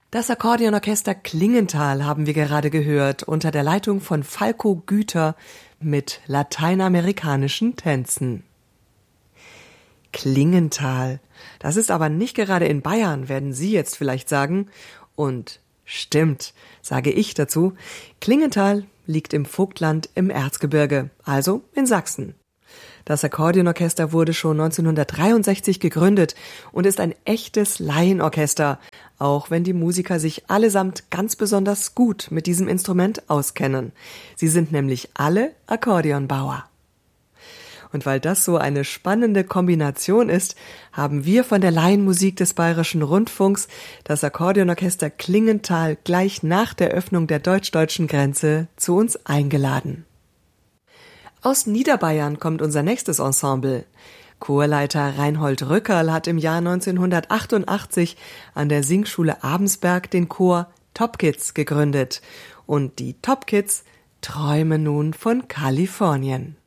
Das Akkordeonorchester Klingenthal haben wir gerade gehört, unter der Leitung von Falco Güter mit lateinamerikanischen Tänzen. Klingenthal, das ist aber nicht gerade in Bayern, werden Sie jetzt vielleicht sagen. Und stimmt, sage ich dazu. Klingenthal liegt im Vogtland im Erzgebirge, also in Sachsen. Das Akkordeonorchester wurde schon 1963 gegründet und ist ein echtes Laienorchester, auch wenn die Musiker sich allesamt ganz besonders gut mit diesem Instrument auskennen. Sie sind nämlich alle Akkordeonbauer. Und weil das so eine spannende Kombination ist, haben wir von der Laienmusik des Bayerischen Rundfunks das Akkordeonorchester Klingenthal gleich nach der Öffnung der deutsch-deutschen Grenze zu uns eingeladen. Aus Niederbayern kommt unser nächstes Ensemble. Chorleiter Reinhold Rückerl hat im Jahr 1988 an der Singschule Abensberg den Chor Top Kids gegründet. Und die Top Kids träumen nun von Kalifornien.